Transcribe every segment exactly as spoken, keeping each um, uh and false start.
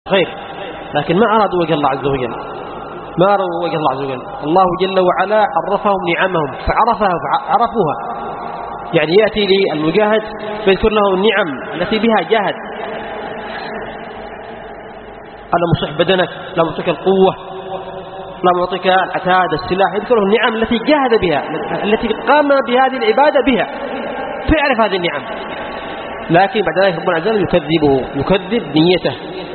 خير، لكن ما أرادوا وجه الله عز وجل، ما أرادوا وجه الله عز وجل. الله جل وعلا عرفهم نعمهم فعرفها فعرفوها. يعني يأتي للمجاهد فيذكر له النعم التي بها جاهد، أنا مصح بدنك، لا معطيك القوة، لا معطيك العتاد السلاح، يذكره النعم التي جاهد بها، التي قام بهذه العبادة بها، فيعرف هذه النعم. لكن بعد ذلك ربنا عز وجل يكذبه، يكذب نيته،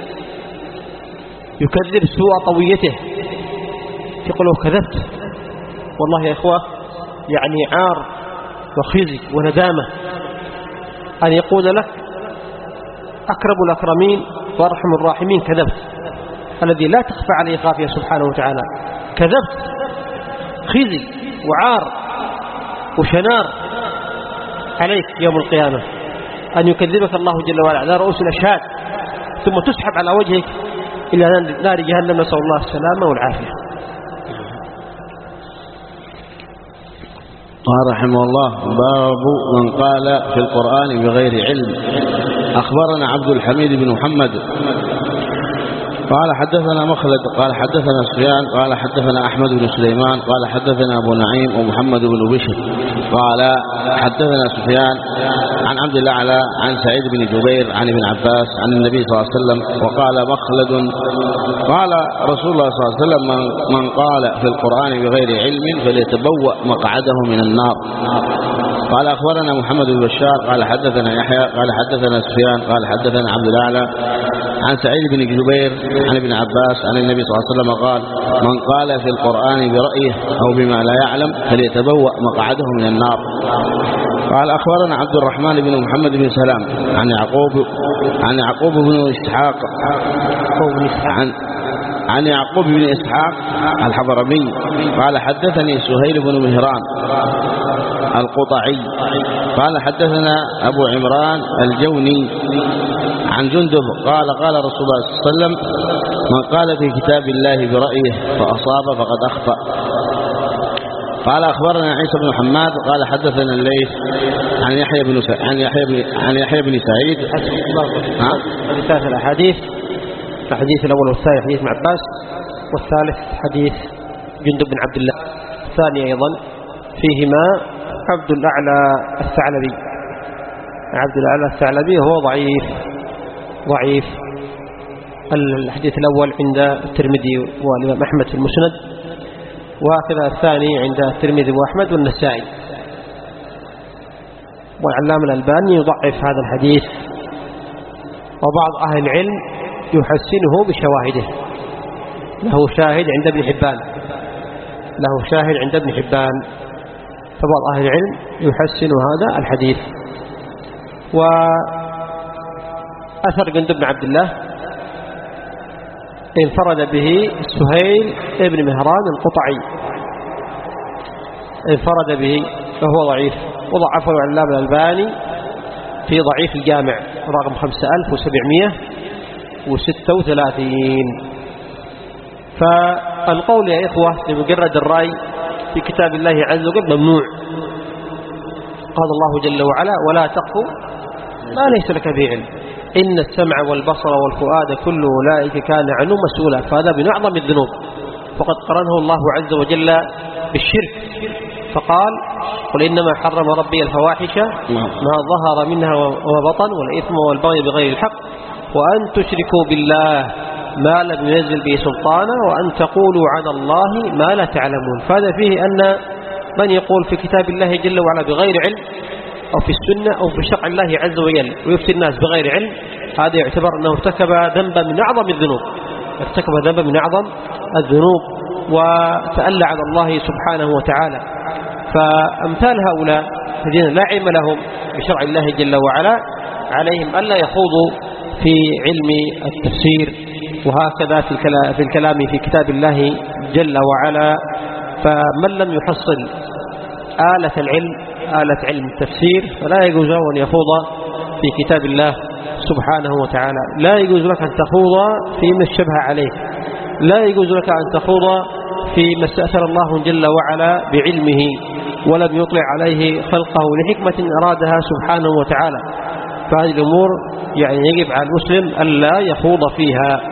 يكذب سوء طويته، يقول له كذبت. والله يا إخوة يعني عار وخزي وندامة أن يقول لك أكرم الأكرمين وأرحم الراحمين كذبت، الذي لا تخفى عليه خافية سبحانه وتعالى، كذبت، خزي وعار وشنار عليك يوم القيامة أن يكذبك الله جل وعلا على رؤوس الأشهاد، ثم تسحب على وجهك إلى نار جهنم، نسأل الله السلامة والعافية. قال رحمه الله: باب من قال في القرآن بغير علم. أخبرنا عبد الحميد بن محمد قال حدثنا مخلد قال حدثنا سفيان قال حدثنا أحمد بن سليمان قال حدثنا أبو نعيم ومحمد بن بشر قال حدثنا سفيان عن عبد الأعلى عن سعيد بن جبير عن ابن عباس عن النبي صلى الله عليه وسلم. وقال مخلد قال رسول الله صلى الله عليه وسلم: من, من قال في القرآن بغير علم فليتبوأ مقعده من النار. قال أخبرنا محمد بن بشار قال حدثنا يحيى قال حدثنا سفيان قال حدثنا عبد الأعلى عن سعيد بن جبير عن ابن عباس عن النبي صلى الله عليه وسلم قال: من قال في القرآن برأيه أو بما لا يعلم فليتبوأ مقعده من النار. قال أخبرنا عبد الرحمن بن محمد بن سلام عن يعقوب عن يعقوب بن إسحاق عن عن يعقوب بن إسحاق الحضرمي قال حدثني سهيل بن مهران القطعي قال حدثنا أبو عمران الجوني عن جندب قال قال رسول الله صلى الله عليه وسلم: من قال في كتاب الله برأيه فأصاب فقد أخطأ. قال أخبرنا عيسى بن حماد قال حدثنا الليث عن يحيى بن س... عن يحيى بن عن يحيى بن سعيد. ها ثلاث الأحاديث، الحديث الأول والثاني حديث ابن عباس، والثالث حديث جندب بن عبد الله، الثاني أيضا فيهما عبد الأعلى الثعلبي. عبد الأعلى الثعلبي هو ضعيف ضعيف. الحديث الأول عند الترمذي والإمام أحمد في المسند، وكذا الثاني عند الترمذي وأحمد والنسائي. والعلامة الألباني يضعف هذا الحديث، وبعض أهل العلم يحسنه بشواهده. له شاهد عند ابن حبان له شاهد عند ابن حبان فبعض أهل العلم يحسن هذا الحديث. وأثر جندب بن عبد الله انفرد به سهيل ابن مهران القطعي، انفرد به فهو ضعيف، وضعفه العلامة الألباني في ضعيف الجامع رقم خمسة آلاف وسبعمائة وستة وثلاثين. فالقول يا إخوة بمجرد الرأي في كتاب الله عز وجل ممنوع. قال الله جل وعلا: ولا تقف ما ليس لك به علم إن السمع والبصر والفؤاد كل أولئك كان عنه مسؤولا. فهذا من أعظم الذنوب، فقد قرنه الله عز وجل بالشرك، فقال: قل إنما حرم ربي الفواحش ما ظهر منها وما بطن والإثم والبغي بغير الحق وأن تشركوا بالله ما لم ينزل به سلطانا وأن تقولوا على الله ما لا تعلمون. فهذا فيه أن من يقول في كتاب الله جل وعلا بغير علم أو في السنة أو في شرع الله عز وجل ويفتي الناس بغير علم، هذا يعتبر أنه ارتكب ذنبا من أعظم الذنوب ارتكب ذنبا من أعظم الذنوب وتألى على الله سبحانه وتعالى. فأمثال هؤلاء الذين لا علم لهم بشرع الله جل وعلا عليهم ألا يخوضوا في علم التفسير، وهكذا في الكلام في كتاب الله جل وعلا. فمن لم يحصل آلة العلم آلة علم التفسير فلا يجوز له أن يخوض في كتاب الله سبحانه وتعالى. لا يجوز لك أن تخوض فيما اشتبه عليك، لا يجوز لك أن تخوض فيما استأثر الله جل وعلا بعلمه ولم يطلع عليه خلقه لحكمة أرادها سبحانه وتعالى. فهذه الأمور يعني يجب على المسلم ألا يخوض فيها.